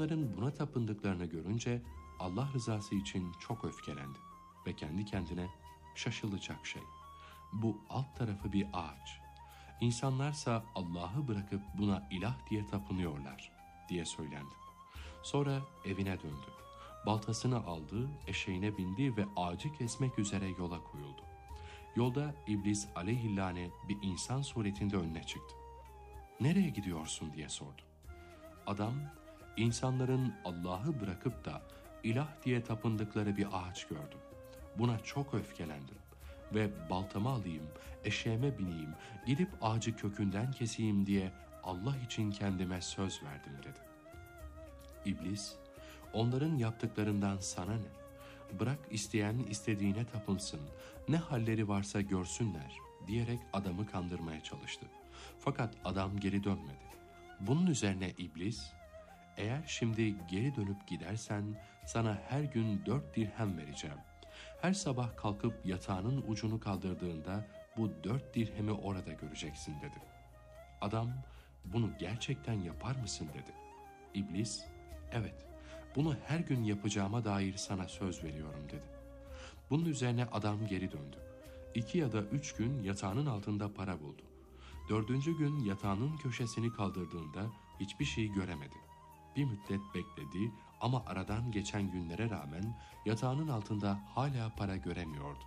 İnsanların buna tapındıklarını görünce Allah rızası için çok öfkelendi ve kendi kendine şaşılacak şey. Bu alt tarafı bir ağaç. İnsanlarsa Allah'ı bırakıp buna ilah diye tapınıyorlar diye söylendi. Sonra evine döndü. Baltasını aldı, eşeğine bindi ve ağacı kesmek üzere yola koyuldu. Yolda İblis aleyhillâne bir insan suretinde önüne çıktı. "Nereye gidiyorsun?" diye sordu. Adam, insanların Allah'ı bırakıp da ilah diye tapındıkları bir ağaç gördüm. Buna çok öfkelendim ve baltamı alayım, eşeğime bineyim, gidip ağacı kökünden keseyim diye Allah için kendime söz verdim dedi. İblis, onların yaptıklarından sana ne? Bırak isteyen istediğine tapınsın, ne halleri varsa görsünler diyerek adamı kandırmaya çalıştı. Fakat adam geri dönmedi. Bunun üzerine İblis, eğer şimdi geri dönüp gidersen sana her gün 4 dirhem vereceğim. Her sabah kalkıp yatağının ucunu kaldırdığında bu 4 dirhemi orada göreceksin dedi. Adam, bunu gerçekten yapar mısın dedi. İblis, evet, bunu her gün yapacağıma dair sana söz veriyorum dedi. Bunun üzerine adam geri döndü. 2 ya da 3 gün yatağının altında para buldu. 4. gün yatağının köşesini kaldırdığında hiçbir şey göremedi. Bir müddet bekledi ama aradan geçen günlere rağmen yatağının altında hala para göremiyordu.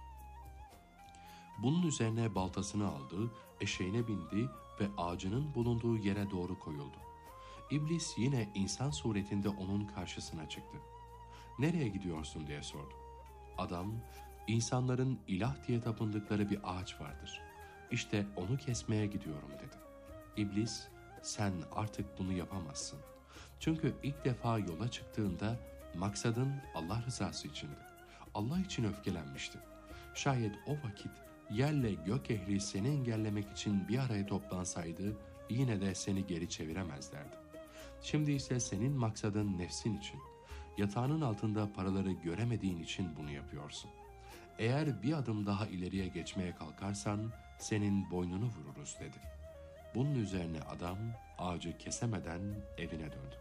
Bunun üzerine baltasını aldı, eşeğine bindi ve ağacının bulunduğu yere doğru koyuldu. İblis yine insan suretinde onun karşısına çıktı. "Nereye gidiyorsun?" diye sordu. Adam, "İnsanların ilah diye tapındıkları bir ağaç vardır. İşte onu kesmeye gidiyorum" dedi. İblis, "Sen artık bunu yapamazsın. Çünkü ilk defa yola çıktığında maksadın Allah rızası içindi. Allah için öfkelenmişti. Şayet o vakit yerle gök ehli seni engellemek için bir araya toplansaydı yine de seni geri çeviremezlerdi. Şimdi ise senin maksadın nefsin için. Yatağının altında paraları göremediğin için bunu yapıyorsun. Eğer bir adım daha ileriye geçmeye kalkarsan senin boynunu vururuz" dedi. Bunun üzerine adam ağacı kesemeden evine döndü.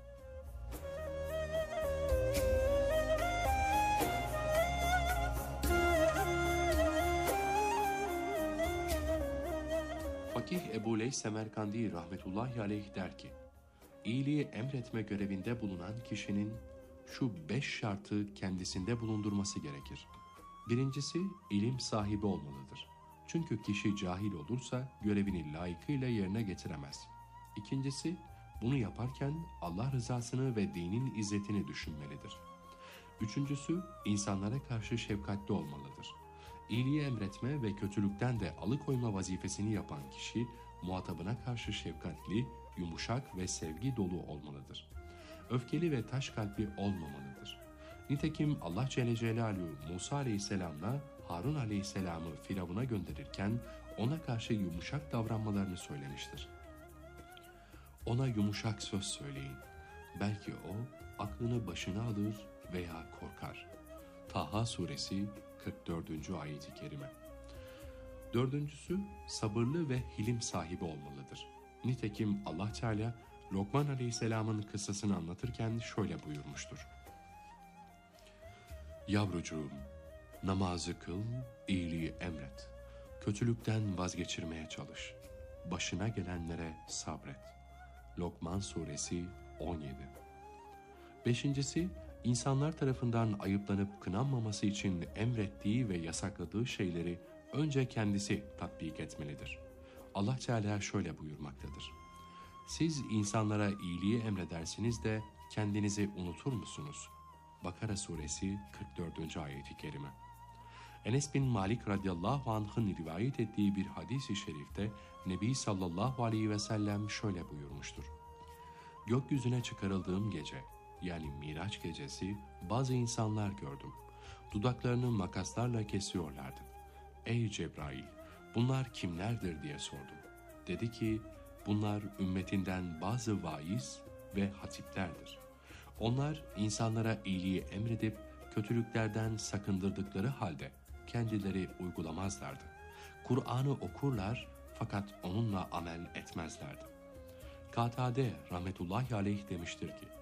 Fakih Ebu Leys Semerkandi rahmetullahi aleyh der ki, İyiliği emretme görevinde bulunan kişinin şu 5 şartı kendisinde bulundurması gerekir. Birincisi, ilim sahibi olmalıdır. Çünkü kişi cahil olursa görevini layıkıyla yerine getiremez. İkincisi, bunu yaparken Allah rızasını ve dinin izzetini düşünmelidir. Üçüncüsü, insanlara karşı şefkatli olmalıdır. İyiliği emretme ve kötülükten de alıkoyma vazifesini yapan kişi, muhatabına karşı şefkatli, yumuşak ve sevgi dolu olmalıdır. Öfkeli ve taş kalpli olmamalıdır. Nitekim Allah Celle Celaluhu Musa Aleyhisselam'la Harun Aleyhisselam'ı Firavun'a gönderirken ona karşı yumuşak davranmalarını söylemiştir. Ona yumuşak söz söyleyin. Belki o aklını başına alır veya korkar. Taha suresi 44. ayet-i kerime. Dördüncüsü, sabırlı ve hilim sahibi olmalıdır. Nitekim Allah Teala Lokman Aleyhisselam'ın kıssasını anlatırken şöyle buyurmuştur. Yavrucuğum, namazı kıl, iyiliği emret. Kötülükten vazgeçirmeye çalış. Başına gelenlere sabret. Lokman suresi 17. Beşincisi, insanlar tarafından ayıplanıp kınanmaması için emrettiği ve yasakladığı şeyleri önce kendisi tatbik etmelidir. Allah Teala şöyle buyurmaktadır. Siz insanlara iyiliği emredersiniz de kendinizi unutur musunuz? Bakara suresi 44. ayet-i kerime. Enes bin Malik radıyallahu anh'ın rivayet ettiği bir hadis-i şerifte Nebi sallallahu aleyhi ve sellem şöyle buyurmuştur. Gökyüzüne çıkarıldığım gece, yani Miraç gecesi, bazı insanlar gördüm. Dudaklarını makaslarla kesiyorlardı. Ey Cebrail, bunlar kimlerdir diye sordum. Dedi ki, bunlar ümmetinden bazı vaiz ve hatiplerdir. Onlar insanlara iyiliği emredip kötülüklerden sakındırdıkları halde kendileri uygulamazlardı. Kur'an'ı okurlar fakat onunla amel etmezlerdi. Katade rahmetullahi aleyh demiştir ki,